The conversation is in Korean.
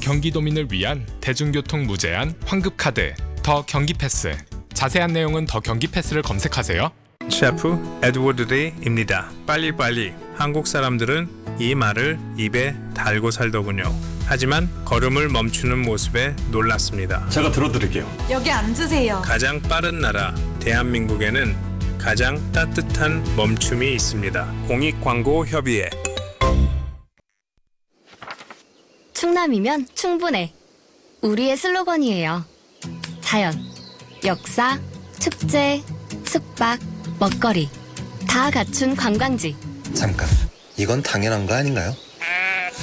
경기도민을 위한 대중교통 무제한 환급카드 더 경기패스. 자세한 내용은 더 경기패스를 검색하세요. 셰프 에드워드 데이입니다. 빨리빨리. 한국 사람들은 이 말을 입에 달고 살더군요. 하지만 걸음을 멈추는 모습에 놀랐습니다. 제가 들어드릴게요. 여기 앉으세요. 가장 빠른 나라 대한민국에는 가장 따뜻한 멈춤이 있습니다. 공익광고협의회. 충남이면 충분해. 우리의 슬로건이에요. 자연, 역사, 축제, 숙박, 먹거리 다 갖춘 관광지. 잠깐, 이건 당연한 거 아닌가요?